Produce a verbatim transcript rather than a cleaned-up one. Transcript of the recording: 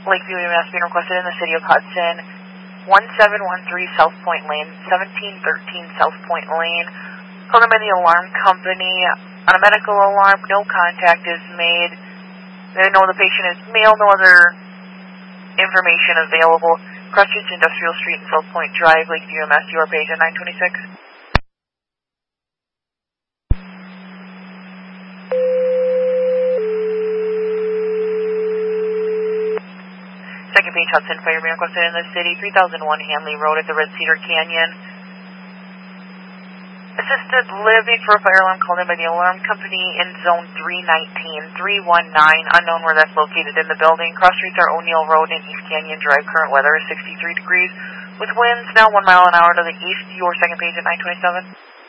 Lakeview E M S being requested in the city of Hudson. one seven one three South Point Lane, seventeen thirteen South Point Lane. Called in by the alarm company. On a medical alarm, no contact is made. They know the patient is male, no other information available. Crestridge Industrial Street and South Point Drive, Lakeview E M S, your page at nine twenty-six. Second page Hudson Fire being requested in the city, three thousand one Hanley Road at the Red Cedar Canyon. Assisted living for a fire alarm called in by the alarm company in zone three nineteen, three one nine, unknown where that's located in the building. Cross streets are O'Neill Road and East Canyon Drive. Current weather is sixty-three degrees with winds now one mile an hour to the east. Your second page at nine twenty-seven.